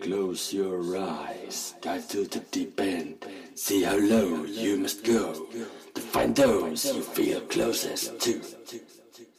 close your eyes, dive to the deep end, see how low you must go to find those you feel closest to.